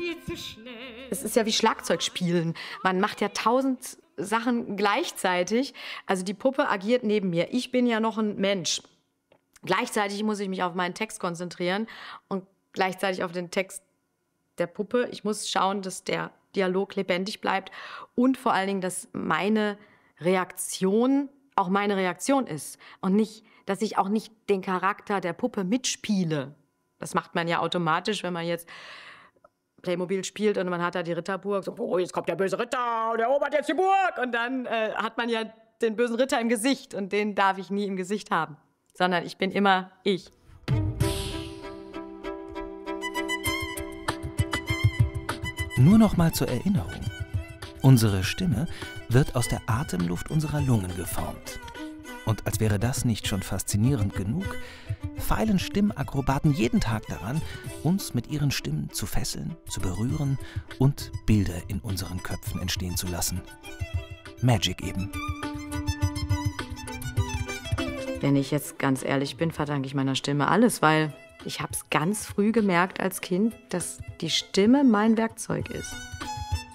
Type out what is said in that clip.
viel zu schnell. Es ist ja wie Schlagzeugspielen. Man macht ja 1000 Sachen gleichzeitig. Also die Puppe agiert neben mir. Ich bin ja noch ein Mensch. Gleichzeitig muss ich mich auf meinen Text konzentrieren und gleichzeitig auf den Text der Puppe. Ich muss schauen, dass der Dialog lebendig bleibt und vor allen Dingen, dass meine Reaktion auch meine Reaktion ist und nicht, dass ich auch nicht den Charakter der Puppe mitspiele. Das macht man ja automatisch, wenn man jetzt Playmobil spielt und man hat da die Ritterburg. So, oh, jetzt kommt der böse Ritter und erobert jetzt die Burg. Und dann hat man ja den bösen Ritter im Gesicht und den darf ich nie im Gesicht haben, sondern ich bin immer ich. Nur noch mal zur Erinnerung. Unsere Stimme wird aus der Atemluft unserer Lungen geformt. Und als wäre das nicht schon faszinierend genug, feilen Stimmakrobaten jeden Tag daran, uns mit ihren Stimmen zu fesseln, zu berühren und Bilder in unseren Köpfen entstehen zu lassen. Magic eben. Wenn ich jetzt ganz ehrlich bin, verdanke ich meiner Stimme alles, weil ich habe es ganz früh gemerkt als Kind, dass die Stimme mein Werkzeug ist.